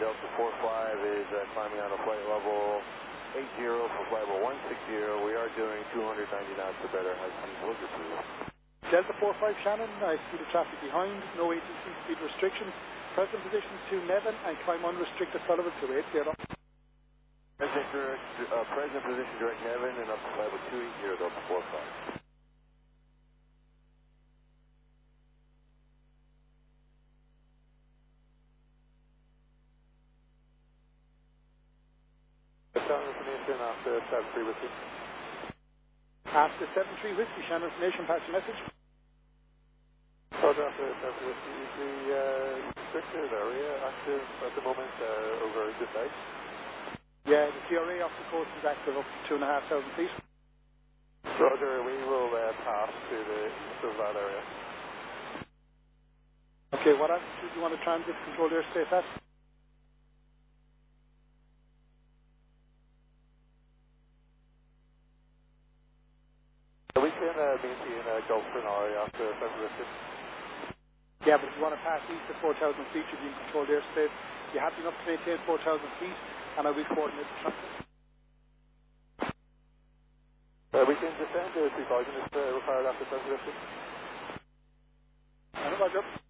Delta 45 is climbing on a flight level 80 for flight level 160. We are doing 290 knots or better high speed local please. Delta 45 Shannon, I see the traffic behind, no ATC speed restrictions. Present position to Nevin and climb unrestricted Sullivan to 80. Present position direct Nevin and up to flight level 280 Delta 45. Information after 73 Whiskey. After 73 Whiskey, Shannon information, pass your message. Roger, after 73 Whiskey, the restricted area active at the moment over good day. Yeah, the CRA off the coast is active up to 2,500 feet. Roger, we will pass to the east of that area. Okay, what altitude do you want to transit control airspace at? We can maintain Gulf for now after 7 Whiskey. Yeah, but if you want to pass east of 4,000 feet, you'll be in controlled airspace. You're happy enough to maintain 4,000 feet, and I will coordinate the traffic. We can descend to 2,000 if required after 7 Whiskey. Roger.